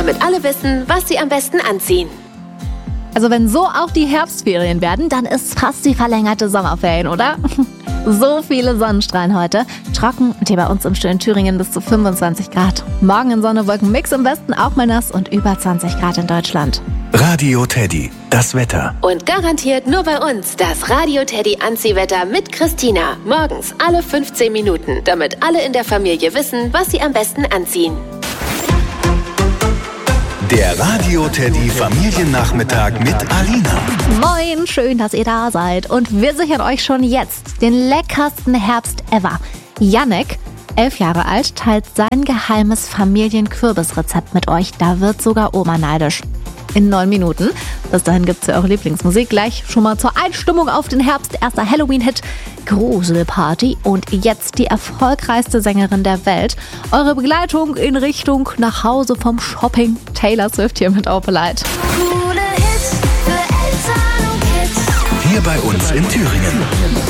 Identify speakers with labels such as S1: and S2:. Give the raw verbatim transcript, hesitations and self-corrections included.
S1: damit alle wissen, was sie am besten anziehen.
S2: Also wenn so auch die Herbstferien werden, dann ist fast die verlängerte Sommerferien, oder? So viele Sonnenstrahlen heute. Trocken und hier bei uns im schönen Thüringen bis zu fünfundzwanzig Grad. Morgen in Sonne, Wolken, Mix im Westen auch mal nass und über zwanzig Grad in Deutschland.
S3: Radio Teddy, das Wetter.
S1: Und garantiert nur bei uns das Radio Teddy Anziehwetter mit Christina. Morgens alle fünfzehn Minuten, damit alle in der Familie wissen, was sie am besten anziehen.
S3: Der Radio Teddy Familiennachmittag mit Alina.
S2: Moin, schön, dass ihr da seid. Und wir sichern euch schon jetzt den leckersten Herbst ever. Jannik, elf Jahre alt, teilt sein geheimes Familienkürbisrezept mit euch. Da wird sogar Oma neidisch. In neun Minuten. Bis dahin gibt's ja eure Lieblingsmusik. Gleich schon mal zur Einstimmung auf den Herbst. Erster Halloween-Hit, Gruselparty. Und jetzt die erfolgreichste Sängerin der Welt. Eure Begleitung in Richtung nach Hause vom Shopping. Taylor Swift hier mit Opelite.
S4: Coole Hits für Eltern und Kids.
S3: Hier bei uns in Thüringen.